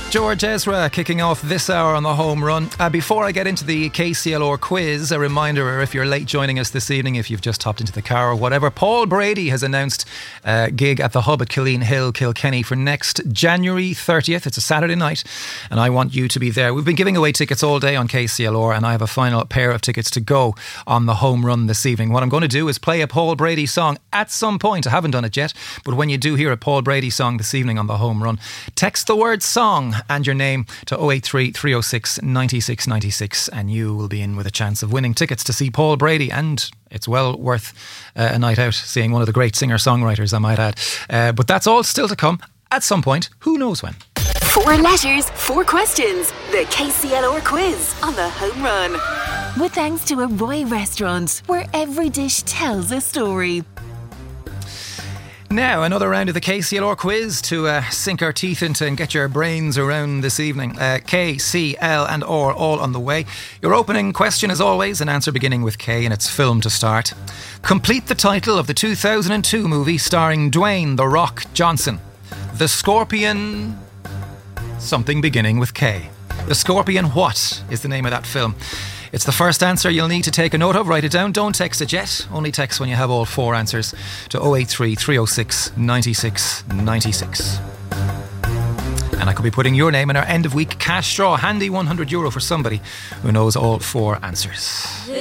George Ezra kicking off this hour on the home run. Before I get into the KCLR quiz, a reminder, if you're late joining us this evening, if you've just hopped into the car or whatever, Paul Brady has announced a gig at the Hub at Killeen Hill, Kilkenny for next January 30th. It's a Saturday night and I want you to be there. We've been giving away tickets all day on KCLR and I have a final pair of tickets to go on the home run this evening. What I'm going to do is play a Paul Brady song at some point. I haven't done it yet, but when you do hear a Paul Brady song this evening on the home run, text the word song and your name to 083 306 96 96 and you will be in with a chance of winning tickets to see Paul Brady, and it's well worth a night out seeing one of the great singer-songwriters, I might add. But that's all still to come at some point, who knows when. 4 letters, 4 questions. The KCLR quiz on the home run. With thanks to a Roy restaurant where every dish tells a story. Now, another round of the KCLR quiz to sink our teeth into and get your brains around this evening. K, C, L and R all on the way. Your opening question, as always, an answer beginning with K and its film to start. Complete the title of the 2002 movie starring Dwayne "The Rock" Johnson. The Scorpion... something beginning with K. The Scorpion what is the name of that film? It's the first answer you'll need to take a note of. Write it down. Don't text it yet. Only text when you have all 4 answers to 083 306 96 96. And I could be putting your name in our end of week cash draw. Handy €100 for somebody who knows all 4 answers.